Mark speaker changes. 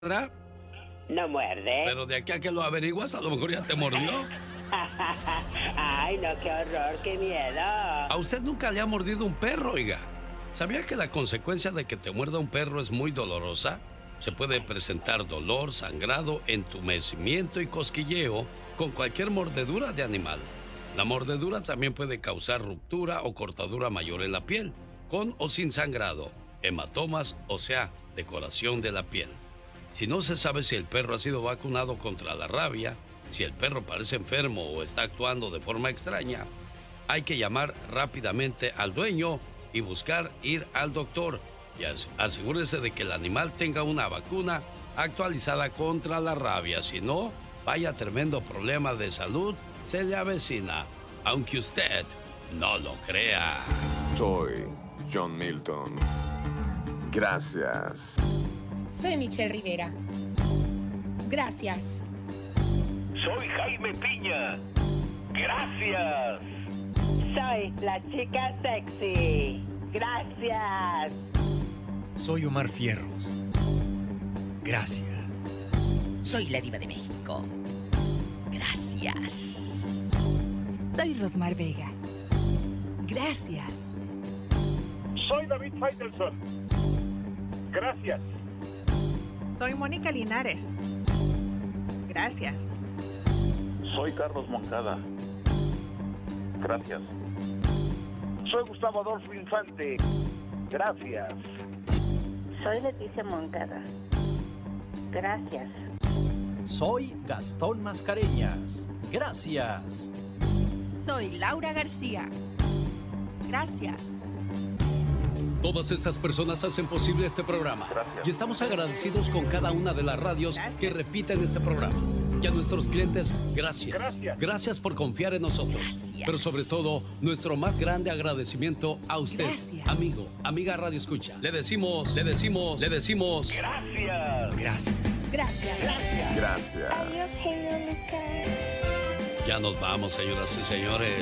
Speaker 1: ¿Verdad?
Speaker 2: No muerde.
Speaker 1: Pero de aquí a que lo averiguas, a lo mejor ya te mordió.
Speaker 2: Ay, no, qué horror, qué miedo.
Speaker 1: ¿A usted nunca le ha mordido un perro, oiga? ¿Sabía que la consecuencia de que te muerda un perro es muy dolorosa? Se puede presentar dolor, sangrado, entumecimiento y cosquilleo con cualquier mordedura de animal. La mordedura también puede causar ruptura o cortadura mayor en la piel, con o sin sangrado, hematomas, o sea, decoración de la piel. Si no se sabe si el perro ha sido vacunado contra la rabia, si el perro parece enfermo o está actuando de forma extraña, hay que llamar rápidamente al dueño y buscar ir al doctor. Y asegúrese de que el animal tenga una vacuna actualizada contra la rabia. Si no, vaya tremendo problema de salud se le avecina, aunque usted no lo crea.
Speaker 3: Soy John Milton. Gracias.
Speaker 4: Soy Michelle Rivera. Gracias.
Speaker 5: Soy Jaime Piña. Gracias.
Speaker 2: Soy la chica sexy. Gracias.
Speaker 6: Soy Omar Fierros. Gracias.
Speaker 7: Soy la Diva de México. Gracias.
Speaker 8: Soy Rosmar Vega. Gracias.
Speaker 5: Soy David Faitelson. Gracias.
Speaker 9: Soy Mónica Linares. Gracias.
Speaker 5: Soy Carlos Moncada. Gracias. Soy Gustavo Adolfo Infante. Gracias.
Speaker 2: Soy Leticia Moncada. Gracias.
Speaker 10: Soy Gastón Mascareñas. Gracias.
Speaker 8: Soy Laura García. Gracias.
Speaker 1: Todas estas personas hacen posible este programa.
Speaker 5: Gracias.
Speaker 1: Y estamos agradecidos con cada una de las radios que repiten este programa. Y a nuestros clientes, gracias.
Speaker 5: Gracias.
Speaker 1: Gracias por confiar en nosotros.
Speaker 7: Gracias.
Speaker 1: Pero sobre todo, nuestro más grande agradecimiento a usted,
Speaker 8: Gracias.
Speaker 1: amigo, amiga Radio Escucha. Le decimos.
Speaker 5: Gracias.
Speaker 6: Gracias.
Speaker 4: Gracias.
Speaker 3: Gracias.
Speaker 2: Adiós, genio Lucas.
Speaker 1: Ya nos vamos, señoras y señores.